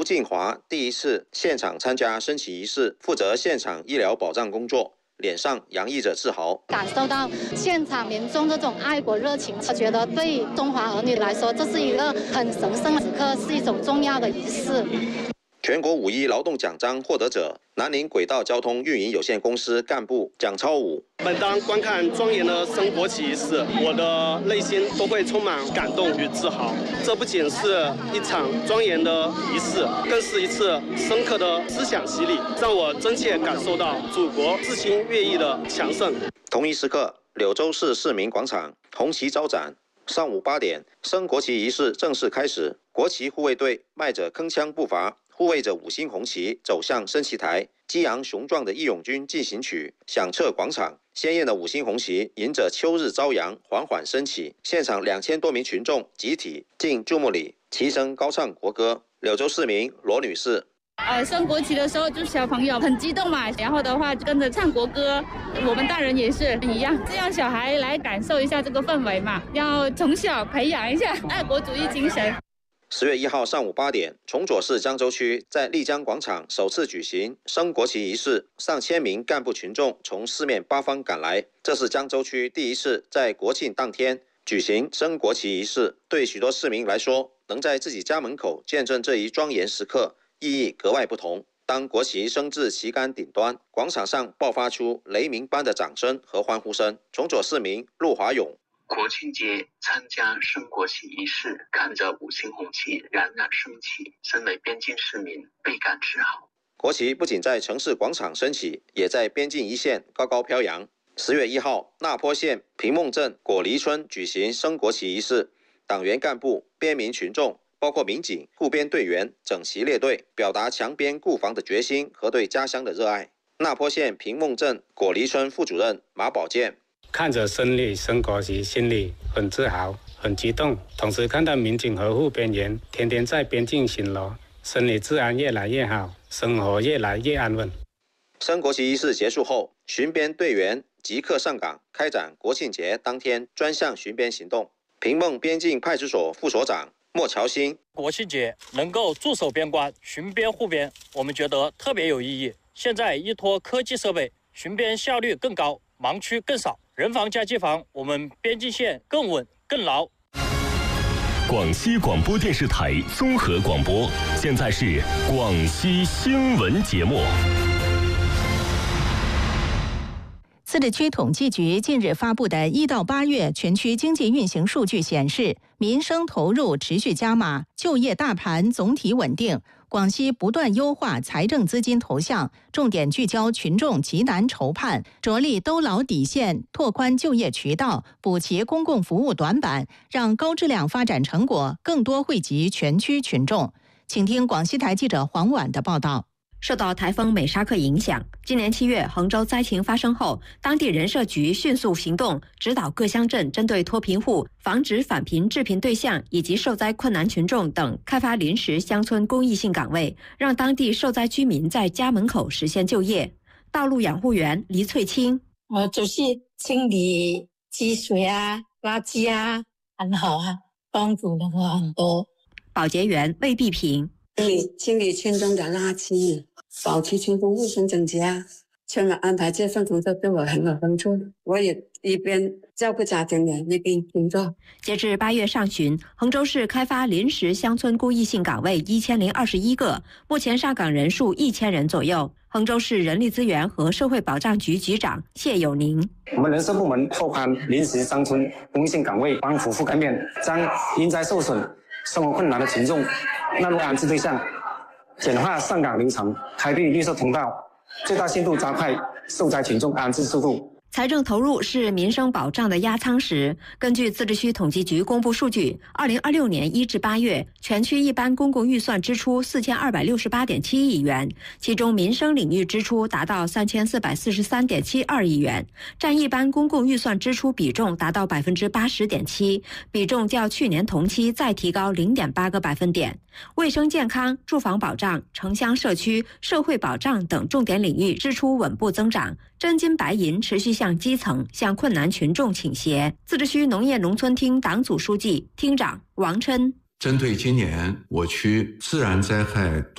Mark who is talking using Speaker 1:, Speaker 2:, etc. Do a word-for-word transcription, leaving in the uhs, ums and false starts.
Speaker 1: 敬华第一次现场参加升旗仪式，负责现场医疗保障工作，脸上洋溢着自豪，
Speaker 2: 感受到现场民众这种爱国热情，我觉得对中华儿女来说，这是一个很神圣的时刻，是一种重要的仪式。
Speaker 1: 全国五一劳动奖章获得者南宁轨道交通运营有限公司干部蒋超武。
Speaker 3: 每当观看庄严的升国旗仪式，我的内心都会充满感动与自豪。这不仅是一场庄严的仪式，更是一次深刻的思想洗礼，让我真切感受到祖国日新月异的强盛。
Speaker 1: 同一时刻，柳州市市民广场红旗招展，上午八点，升国旗仪式正式开始。国旗护卫队迈着铿锵步伐，护卫着五星红旗走向升旗台，激扬雄壮的义勇军进行曲响彻广场，鲜艳的五星红旗迎着秋日朝阳缓缓升起，现场两千多名群众集体进注目礼，齐声高唱国歌。柳州市民罗女士。
Speaker 4: 呃，升国旗的时候，就小朋友很激动嘛，然后的话就跟着唱国歌，我们大人也是一样，这样小孩来感受一下这个氛围嘛，要从小培养一下爱国主义精神。
Speaker 1: 十月一号上午八点，崇左市江州区在丽江广场首次举行升国旗仪式，上千名干部群众从四面八方赶来，这是江州区第一次在国庆当天举行升国旗仪式，对许多市民来说，能在自己家门口见证这一庄严时刻，意义格外不同。当国旗升至旗杆顶端，广场上爆发出雷鸣般的掌声和欢呼声。崇左市民陆华勇。
Speaker 5: 国庆节参加升国旗仪式，看着五星红旗冉冉升起，身为边境市民倍感自豪。
Speaker 1: 国旗不仅在城市广场升起，也在边境一线高高飘扬。十月一号，那坡县平孟镇果梨村举行升国旗仪式，党员干部、边民群众，包括民警、护边队员整齐列队，表达强边固防的决心和对家乡的热爱。那坡县平孟镇果梨村副主任马宝健。
Speaker 6: 看着胜利升国旗，心里很自豪、很激动。同时看到民警和护边员天天在边境巡逻，生理治安越来越好，生活越来越安稳。
Speaker 1: 升国旗仪式结束后，巡边队员即刻上岗，开展国庆节当天专项巡边行动。平孟边境派出所副所长莫乔新：
Speaker 7: 国庆节能够驻守边关、巡边护边，我们觉得特别有意义。现在依托科技设备，巡边效率更高，盲区更少。人防加机防，我们边境线更稳更牢。
Speaker 8: 广西广播电视台综合广播，现在是广西新闻节目。
Speaker 9: 自治区统计局近日发布的一到八月全区经济运行数据显示，民生投入持续加码，就业大盘总体稳定。广西不断优化财政资金投向，重点聚焦群众急难愁盼，着力兜牢底线，拓宽就业渠道，补齐公共服务短板，让高质量发展成果更多惠及全区群众。请听广西台记者黄婉的报道。
Speaker 10: 受到台风美沙克影响，今年七月杭州灾情发生后，当地人社局迅速行动，指导各乡镇针对脱贫户、防止返贫致贫对象以及受灾困难群众等，开发临时乡村公益性岗位，让当地受灾居民在家门口实现就业。道路养护员黎翠清：
Speaker 11: 呃，就是清理积水啊、垃圾啊，很好啊，帮助的话很多。
Speaker 10: 保洁员魏碧平：
Speaker 12: 清理清理村中的垃圾，保持群众卫生整洁啊。村委安排这份工作对我很有帮助，我也一边照顾家庭的一边工作。
Speaker 10: 截至八月上旬，衡州市开发临时乡村公益性岗位一千零二十一个，目前上岗人数一千人左右。衡州市人力资源和社会保障局局长谢友宁：
Speaker 13: 我们人事部门拓宽临时乡村公益性岗位，帮扶覆盖面，将因灾受损、生活困难的群众纳入安置对象，简化上岗流程，开辟绿色通道，最大限度加快受灾群众安置速度。
Speaker 10: 财政投入是民生保障的压舱石。根据自治区统计局公布数据，二零二六年一至八月，全区一般公共预算支出四千二百六十八点七亿元，其中民生领域支出达到三千四百四十三点七二亿元，占一般公共预算支出比重达到百分之八十点七，比重较去年同期再提高零点八个百分点。卫生健康、住房保障、城乡社区、社会保障等重点领域支出稳步增长，真金白银持续向基层、向困难群众倾斜。自治区农业农村厅党组书记、厅长王琛：
Speaker 14: 针对今年我区自然灾害